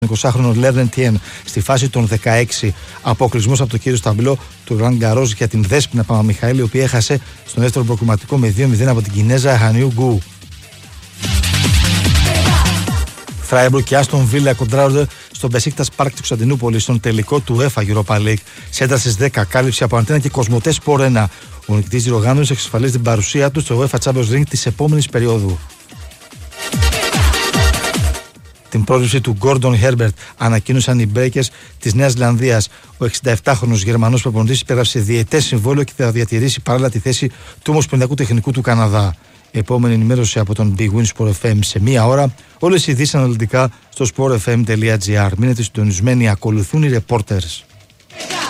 20χρονο Λέρνεν Τιέν στη φάση των 16. Αποκλεισμός από το κύριο ταμπλό του Ραν Γκαρός για την Δέσποινα Παπαμιχαήλ, η οποία έχασε στον δεύτερο προκριματικό με 2-0 από την Κινέζα Χανιού Γκου. Φράιμπουργκ και Άστον Βίλα κοντράρονται στον Μπεσίκτας Πάρκ του Κωνσταντινούπολη στον τελικό του UEFA Europa League. Σέντρα στις 10, κάλυψη από Αντένα και Κοσμοτέ Sport 1. Ο νικητής διοργάνωσης εξασφαλίζει την παρουσία του στο UEFA Champions League της επόμενης περίοδου. Την πρόσληψη του Γκόρντον Χέρμπερτ ανακοίνωσαν οι Breakers της Νέας Ζηλανδίας. Ο 67χρονος Γερμανός προπονητής υπέγραψε διετές συμβόλαιο και θα διατηρήσει παράλληλα τη θέση του Ομοσπονδιακού Τεχνικού του Καναδά. Επόμενη ενημέρωση από τον Big Win Sport FM σε μία ώρα. Όλες οι ειδήσεις αναλυτικά στο sportfm.gr. Μείνετε συντονισμένοι, ακολουθούν οι reporters.